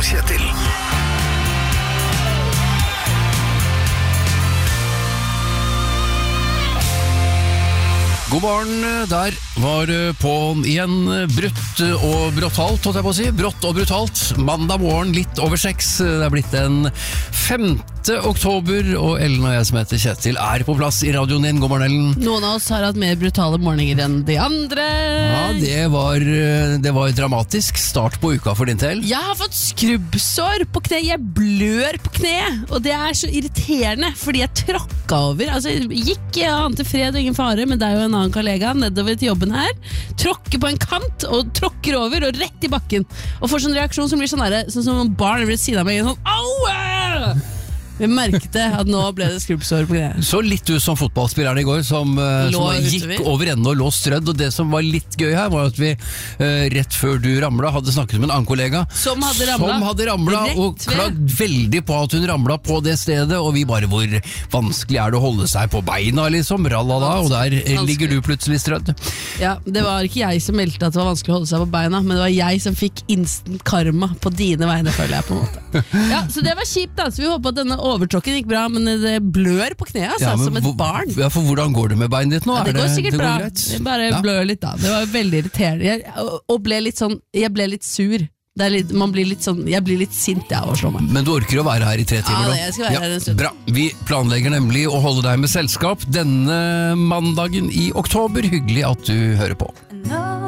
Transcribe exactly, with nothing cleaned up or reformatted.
og Kjetil. God morgen, der var på igjen brutt og brutalt, holdt jeg på å si. Brått og brutalt. Mandag morgen, litt over seks. Det er blitt den femte oktober, og Ellen og jeg som heter Kjetil er på plass i radioen din. God morgen, Ellen. Noen av oss har hatt mer brutale morgener enn de andre. Ja, det var, det var dramatisk start på uka for din del. Jeg har fått skrubbsår på kne. Jeg blør på kne, og det er så irriterende, fordi jeg tråkka over. Altså, jeg gikk, jeg ante fred og ingen fare, men det er jo en annen kollega nedover til jobben her, tråkker på en kant og tråkker over og rett i bakken og får sånn reaksjon som blir sånn der, sånn som en barn blir siden av meg sånn, au! Vi merkte at nå ble det skrubbsår på greia. Så litt ut som fotballspilleren i går som, som gikk over ende og lå strødd, og det som var litt gøy her var at vi uh, rett før du ramla hadde snakket med en annen kollega som hadde ramla, som hadde ramla og klagd veldig på at hun ramla på det stedet, og vi bare, hvor vanskelig er det å holde seg på beina liksom, rallala, og der vanskelig. Ligger du plutselig strødd. Ja, det var ikke jeg som meldte at det var vanskelig å holde seg på beina, men det var jeg som fikk instant karma på dine vegne, føler jeg på en måte. Ja, så det var kjipt da, så vi håper at denne overtråkken gikk bra, men det blør på kneet, altså, ja, som et barn. Ja, for hvordan går det med beinet ditt nå? Ja, det går sikkert det, det bra. går Det bare ja. blør litt da. Det var veldig irriterende. Jeg, og ble litt sånn, jeg ble litt sur. Det er litt, man blir litt sånn, jeg blir litt sint, jeg overslår meg. Men du orker å være her i tre timer da? Ja, jeg skal være ja, her en stund. Bra. Vi planlegger nemlig å holde deg med selskap denne mandagen i oktober. Hyggelig at du hører på.